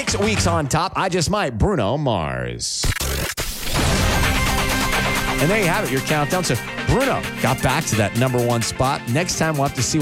6 weeks on top. I Just Might, Bruno Mars. And there you have it, your countdown. So Bruno got back to that number one spot. Next time we'll have to see